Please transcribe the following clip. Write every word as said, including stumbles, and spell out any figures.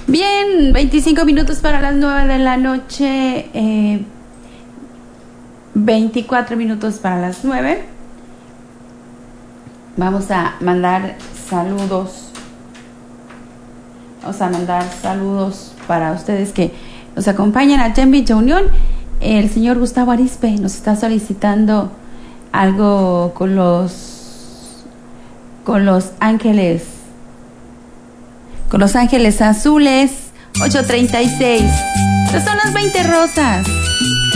Bien, veinticinco minutos para las nueve de la noche, eh, veinticuatro minutos para las nueve. Vamos a mandar saludos. Vamos a mandar saludos para ustedes que nos acompañan allá en Villa Unión. El señor Gustavo Arispe nos está solicitando algo con los con los ángeles con los ángeles azules. Ocho treinta y seis. Estas son las veinte rosas.